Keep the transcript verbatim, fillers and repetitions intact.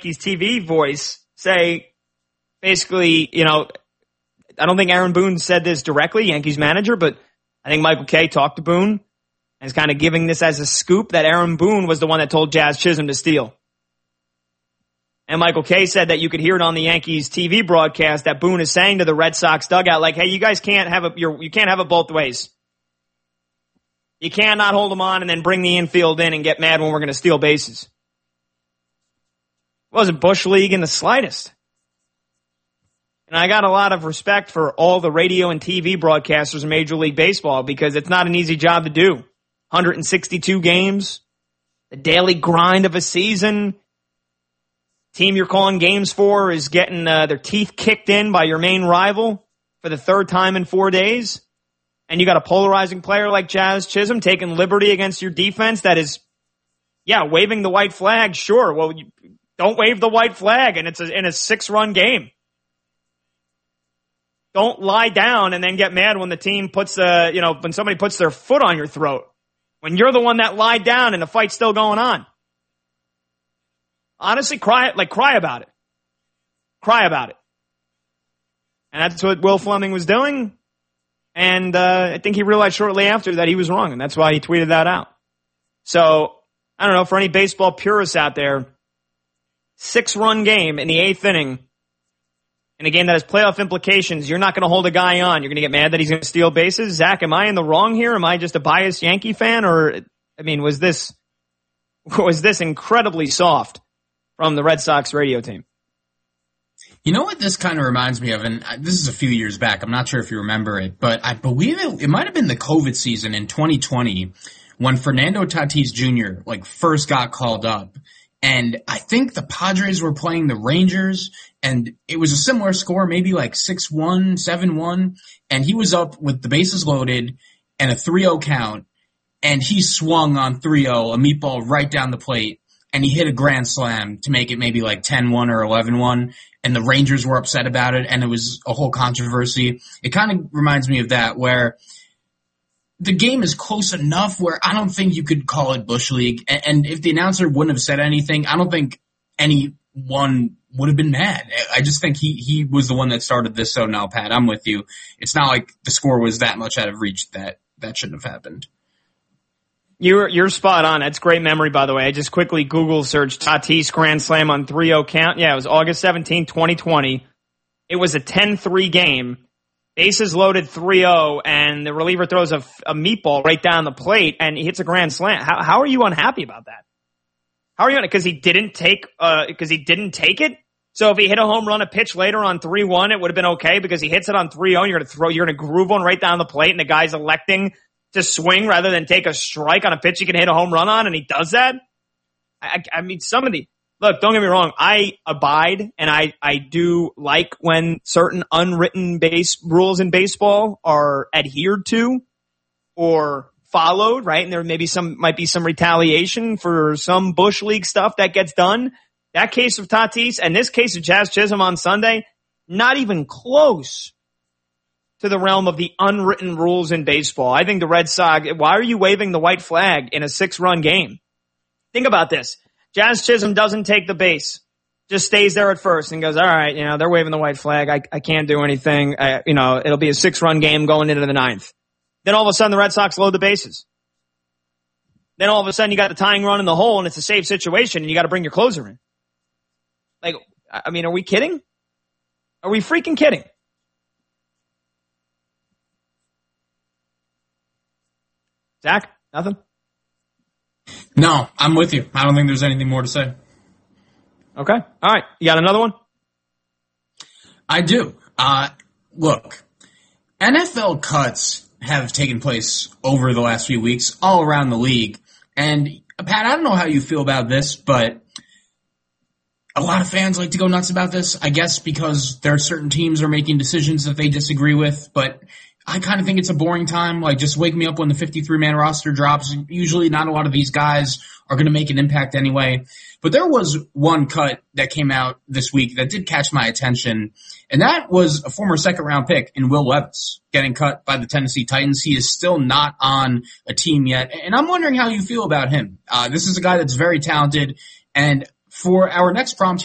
Yankees T V voice say, basically, you know, I don't think Aaron Boone said this directly, Yankees manager, but I think Michael Kay talked to Boone and is kind of giving this as a scoop that Aaron Boone was the one that told Jazz Chisholm to steal. And Michael Kay said that you could hear it on the Yankees T V broadcast that Boone is saying to the Red Sox dugout, like, hey, you guys can't have it, you're, you can't have it both ways. You cannot hold them on and then bring the infield in and get mad when we're going to steal bases. It wasn't Bush League in the slightest. And I got a lot of respect for all the radio and T V broadcasters in Major League Baseball because it's not an easy job to do. one hundred sixty-two games, the daily grind of a season. Team you're calling games for is getting uh, their teeth kicked in by your main rival for the third time in four days. And you got a polarizing player like Jazz Chisholm taking liberty against your defense that is, yeah, waving the white flag. Sure. Well, you don't wave the white flag and it's a, in a six-run game. Don't lie down and then get mad when the team puts, uh, you know, when somebody puts their foot on your throat. When you're the one that lied down and the fight's still going on. Honestly, cry, like cry about it. Cry about it. And that's what Will Fleming was doing. And, uh, I think he realized shortly after that he was wrong. And that's why he tweeted that out. So, I don't know, for any baseball purists out there, six run game in the eighth inning. In a game that has playoff implications, you're not going to hold a guy on. You're going to get mad that he's going to steal bases. Zach, am I in the wrong here? Am I just a biased Yankee fan? Or, I mean, was this, was this incredibly soft from the Red Sox radio team? You know what this kind of reminds me of? And this is a few years back. I'm not sure if you remember it, but I believe it, it might have been the COVID season in twenty twenty when Fernando Tatis Junior like first got called up. And I think the Padres were playing the Rangers, and it was a similar score, maybe like six one, seven one, and he was up with the bases loaded and a three oh count, and he swung on three oh, a meatball right down the plate, and he hit a grand slam to make it maybe like ten one or eleven one, and the Rangers were upset about it, and it was a whole controversy. It kind of reminds me of that, where the game is close enough where I don't think you could call it Bush League. And if the announcer wouldn't have said anything, I don't think anyone would have been mad. I just think he, he was the one that started this. So now, Pat, I'm with you. It's not like the score was that much out of reach that that shouldn't have happened. You're, you're spot on. That's great memory, by the way. I just quickly Google searched Tatis grand slam on three oh count. Yeah, it was August seventeenth, twenty twenty. It was a ten three game. Bases loaded three oh, and the reliever throws a, a meatball right down the plate, and he hits a grand slam. How, how are you unhappy about that? How are you on it? Because he didn't take, uh, because he didn't take it. So if he hit a home run, a pitch later on three one, it would have been okay because he hits it on three oh, and you're gonna throw, you're gonna groove one right down the plate, and the guy's electing to swing rather than take a strike on a pitch he can hit a home run on, and he does that. I, I mean, some of the. Look, don't get me wrong. I abide and I, I do like when certain unwritten base rules in baseball are adhered to or followed, right? And there maybe some, might be some retaliation for some Bush League stuff that gets done. That case of Tatis and this case of Jazz Chisholm on Sunday, not even close to the realm of the unwritten rules in baseball. I think the Red Sox, why are you waving the white flag in a six run game? Think about this. Jazz Chisholm doesn't take the base, just stays there at first and goes, all right, you know, they're waving the white flag. I, I can't do anything. I, you know, it'll be a six-run game going into the ninth. Then all of a sudden the Red Sox load the bases. Then all of a sudden you got the tying run in the hole and it's a safe situation and you got to bring your closer in. Like, I mean, are we kidding? Are we freaking kidding? Zach, nothing? No, I'm with you. I don't think there's anything more to say. Okay. All right. You got another one? I do. Uh, look, N F L cuts have taken place over the last few weeks all around the league. And, Pat, I don't know how you feel about this, but a lot of fans like to go nuts about this, I guess because there are certain teams are making decisions that they disagree with, but I kind of think it's a boring time. Like, just wake me up when the fifty-three man roster drops. Usually not a lot of these guys are going to make an impact anyway. But there was one cut that came out this week that did catch my attention, and that was a former second-round pick in Will Levis getting cut by the Tennessee Titans. He is still not on a team yet, and I'm wondering how you feel about him. Uh, this is a guy that's very talented, and for our next prompt here,